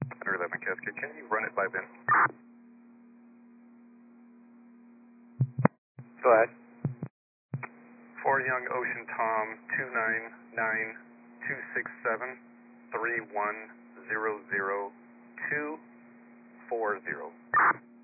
111 Cascade, can you run it by Ben? Go ahead. For Young Ocean Tom, 299-267-3100240.